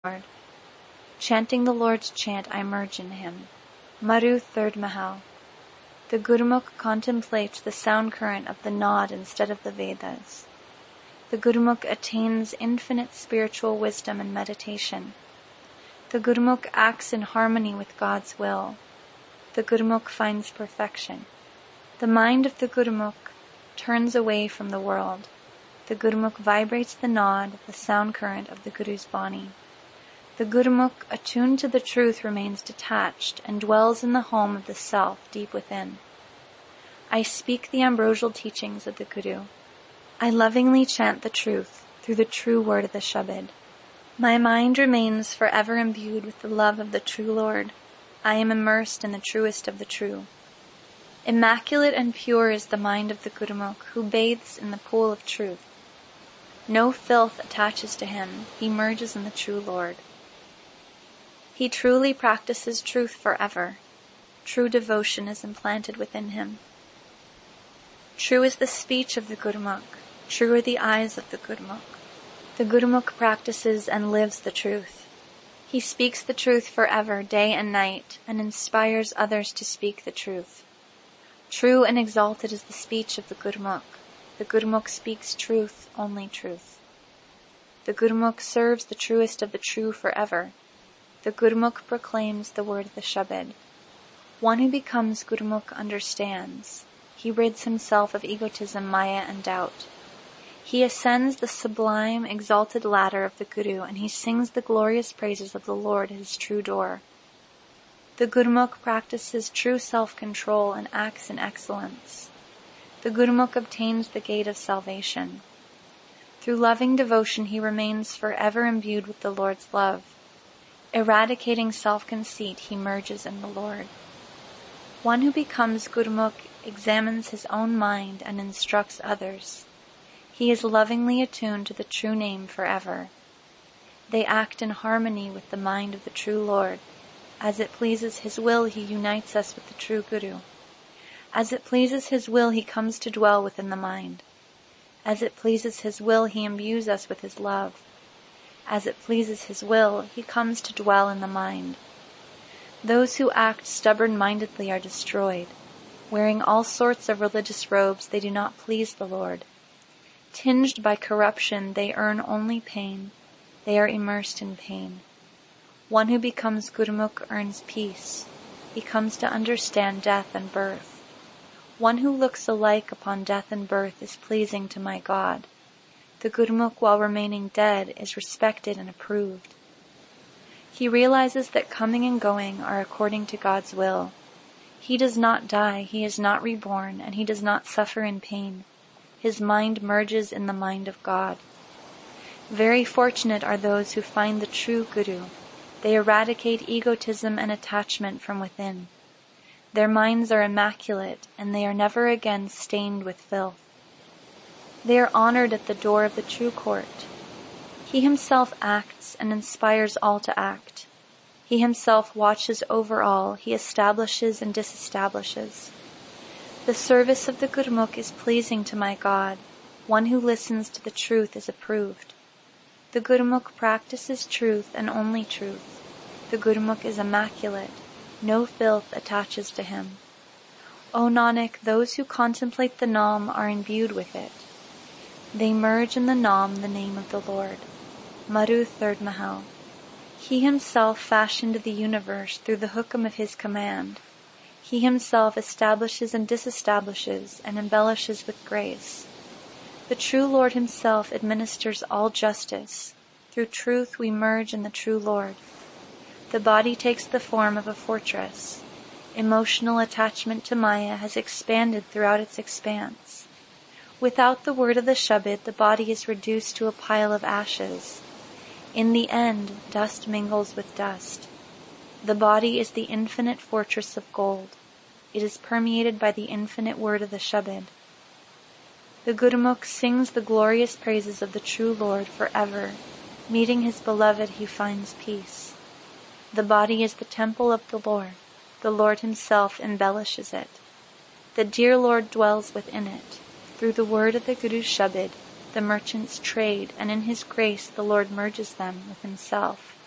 Lord. Chanting the Lord's chant, I merge in him. Maru, third Mahal. The Gurumukh contemplates the sound current of the Nod instead of the Vedas. The Gurumukh attains infinite spiritual wisdom and meditation. The Gurumukh acts in harmony with God's will. The Gurumukh finds perfection. The mind of the Gurumukh turns away from the world. The Gurumukh vibrates the Nod, the sound current of the Guru's Bani. The Gurumukh, attuned to the truth, remains detached and dwells in the home of the self deep within. I speak the ambrosial teachings of the Guru. I lovingly chant the truth through the true word of the Shabad. My mind remains forever imbued with the love of the true Lord. I am immersed in the truest of the true. Immaculate and pure is the mind of the Gurumukh, who bathes in the pool of truth. No filth attaches to him. He merges in the true Lord. He truly practices truth forever. True devotion is implanted within him. True is the speech of the Gurumukh. True are the eyes of the Gurumukh. The Gurumukh practices and lives the truth. He speaks the truth forever, day and night, and inspires others to speak the truth. True and exalted is the speech of the Gurumukh. The Gurumukh speaks truth, only truth. The Gurumukh serves the truest of the true forever. The Gurumukh proclaims the word of the Shabad. One who becomes Gurumukh understands. He rids himself of egotism, maya, and doubt. He ascends the sublime, exalted ladder of the Guru, and he sings the glorious praises of the Lord at his true door. The Gurumukh practices true self-control and acts in excellence. The Gurumukh obtains the gate of salvation. Through loving devotion he remains forever imbued with the Lord's love. Eradicating self-conceit, he merges in the Lord. One who becomes Gurumukh examines his own mind and instructs others. He is lovingly attuned to the true name forever. They act in harmony with the mind of the true Lord. As it pleases his will, he unites us with the true Guru. As it pleases his will, he comes to dwell within the mind. As it pleases his will, he imbues us with his love. As it pleases his will, he comes to dwell in the mind. Those who act stubborn-mindedly are destroyed. Wearing all sorts of religious robes, they do not please the Lord. Tinged by corruption, they earn only pain. They are immersed in pain. One who becomes Gurumukh earns peace. He comes to understand death and birth. One who looks alike upon death and birth is pleasing to my God. The Gurumukh, while remaining dead, is respected and approved. He realizes that coming and going are according to God's will. He does not die, he is not reborn, and he does not suffer in pain. His mind merges in the mind of God. Very fortunate are those who find the true Guru. They eradicate egotism and attachment from within. Their minds are immaculate, and they are never again stained with filth. They are honored at the door of the true court. He himself acts and inspires all to act. He himself watches over all. He establishes and disestablishes. The service of the Gurumukh is pleasing to my God. One who listens to the truth is approved. The Gurumukh practices truth and only truth. The Gurumukh is immaculate. No filth attaches to him. O Nanak, those who contemplate the Nam are imbued with it. They merge in the Nam, the name of the Lord. Maru, third Mahal. He himself fashioned the universe through the hukam of his command. He himself establishes and disestablishes and embellishes with grace. The true Lord himself administers all justice. Through truth we merge in the true Lord. The body takes the form of a fortress. Emotional attachment to Maya has expanded throughout its expanse. Without the word of the Shabad, the body is reduced to a pile of ashes. In the end, dust mingles with dust. The body is the infinite fortress of gold. It is permeated by the infinite word of the Shabad. The Gurumukh sings the glorious praises of the true Lord forever. Meeting his beloved, he finds peace. The body is the temple of the Lord. The Lord himself embellishes it. The dear Lord dwells within it. Through the word of the Guru's Shabad, the merchants trade, and in his grace the Lord merges them with himself.